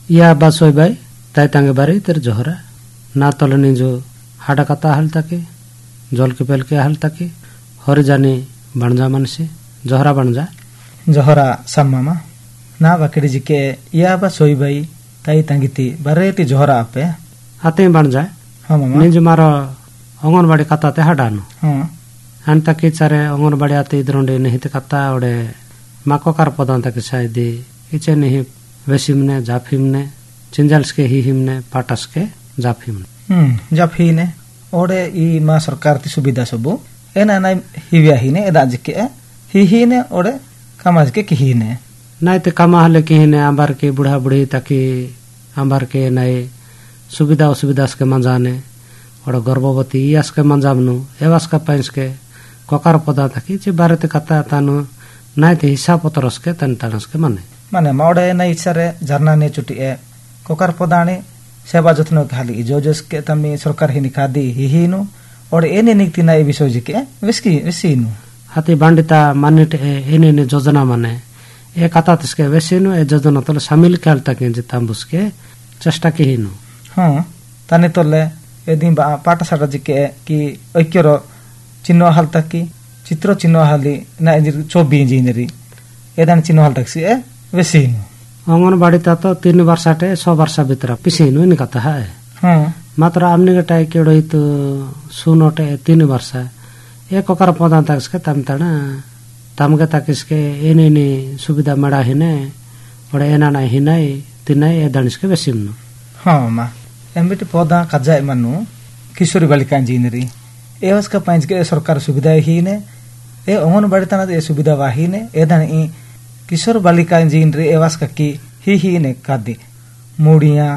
या बासोय बाई ताई तांगे बारी तेर जोहरा ना तलनी जो हाडा कता हल ताके जल के पेल के हल ताके हर जाने बनजा मन से जोहरा बनजा जोहरा सम्मामा ना बाकड़ी जी के या बासोय बाई ताई तांगिती बारेती जोहरा आपे आते बनजा हाँ मामा निज मारो अंगनबाड़ी कता ते हाडानो हाँ अन ताके चारे अंगनबाड़ी आते इधरोंडे नहीं ते कता ओडे माको कार पदान ताके शायदी इचे नहीं वेसिमने जाफिमने चिंजाल्स के ही हिमने पाटस के जाफिमने जाफिने ओडे ई मा सरकार ती सुविधा सबु एना नाइ हिविया हिने एदा जिके हिने ओडे कामाज के किहिने नाइ ते कामा हले किहिने आंबार के बुढ़ा बुढ़ी ताकि आंबार के नाइ सुविधा असुविधा के मंजाने ओडे गर्भवती यास के मंजामनु एवास का पैंस के कोकार पदा ताकि जे बारते कता तानु नाइ ते हिसाब पतरस के तन तानस के माने माओडे नाइ इचारे झरना ने चुटी ए कोकार पदाने सेवा जत्न खाली जोजस के तमी सरकार हिनी खादी हिनु और एने निक्ति नाइ विषय जिके वेसिनु हाती बांडिता मानिट एने ने योजना माने ए कता तसके वेसिनु ए योजना तले शामिल काल तके जितांबुस के चेष्टा के हिनु हां ताने तले एदिन बा पाठशाला जिके कि ऐक्यर चिन्ह हाल तकी चित्र चिन्ह हाली ना इंजिर 24 इंजिनियरी एदान चिन्ह हाल तक से वेसिनु अंगनबाड़ी ता तो 3 वर्षाटे 100 वर्ष भित्र पिसिनु नि कथा है हां मात्र आमने गटाय केडो तो सुनोटे 3 वर्ष एक ओकर पदा तक के तमतना तमगे तकसके एने सुविधा मडा हिने ओडे एना ना हिनै तिनै एदानिस के वेसिनु हां मा एमबिटी पदा कजा मनु किशोरी बालिका इंजिनियरी एवस का पांच के सरकार सुविधा हिने ए अंगनबाड़ी तना ए सुविधा वाहिने एदान ई किशोर बालिका इंजिनियरी एवास का की ही ने कादी मुड़िया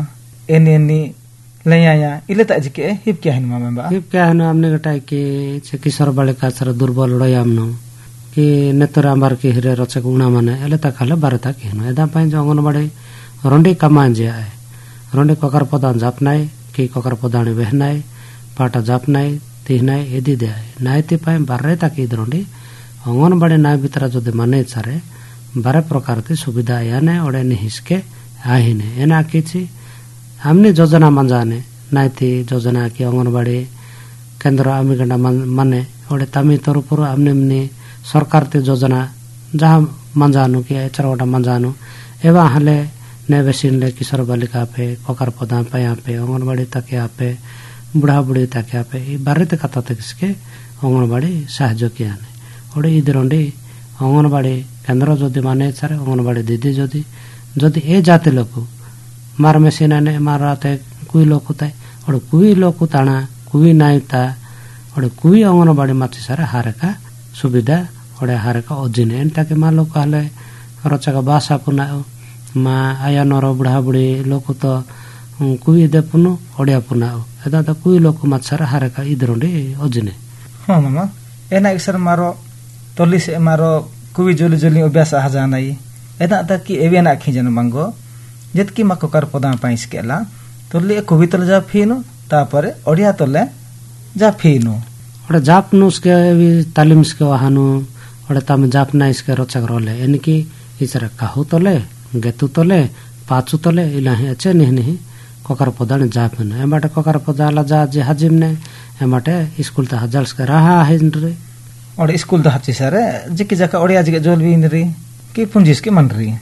एने लयाया इले ता जिके हिप क्या है मामा हिप क्या है हमने गटाय के किशोर बालिका सर दुर्बल रयामनो कि नेतर आंबार के हिरे रचक उना माने एले ता खाले बारता के न एदा पांच अंगनबाड़ी रंडी कमांजे आए रंडी कोकर पदान जापनाय कि कोकर पदाने बहनाय पाटा जापनाय तिहनाय एदी दे नायते पाए बारे ता के रंडी अंगनबाड़ी नाय बितरा जदे माने चारे बारे प्रकार ते सुविधा याने ओडे निहिसके आहिने एना किछि हमने योजना मंजाने नायती योजना की अंगनबाड़ी केंद्र आमिगंडा माने ओडे तमी तरपुर हमने सरकार ते योजना जहाँ मंजानु कि चरवटा मंजानु एवा हले ने बेसिनले किशोर बालिका पे कोकर पदा पे पे अंगनबाड़ी तक पे बुढ़ा बुढ़ी तक पे ई बारे ते कथा तक इसके अंगनबाड़ी साहाय्य कियाने ओडे इदरंडी अंगनबाड़ी केंद्र जदि माने छारे अंगनबाड़ी दीदी जदि ए जाते लोक मार मेसिना ने माराते कुई लोक ताय और कुई लोक ताना कुई नायता और कुई अंगनबाड़ी माची सारे हारका सुविधा और हारका ओजिने एंता के मा लोक हले रचका बासा पुनाओ मा आया नर बुढ़ा बुढ़ी लोक तो कुई दे पुनु ओडिया पुनाओ एदा तो कुई लोक माछारा हारका इदरोंडे ओजिने हां मामा एना एक्सर मारो तोली से मारो कुई जोली जोली अभ्यास आ जानाई एदा त कि एवेना खिजन मंगो जेतकी मा कोकर पदा पाइस केला तोली कुई तल जा फिनो तापरे ओडिया तले जा फिनो ओडे जापनुस के तालिमस के वहानु ओडे तम जापनाइस के रचक रोले एनकी इचरा काहु तले गेतु तले पाचु तले इलाही अच्छे नहीं कोकर पदाने जापन एमाटे कोकर पदाला जा जे हजिमने एमाटे स्कूल त हजाल्स के रहा है रे और स्कूल द हच्ची सारे जिकी जका ओडिया जिके जोलवी इंदरी की पुंजिस के मनरी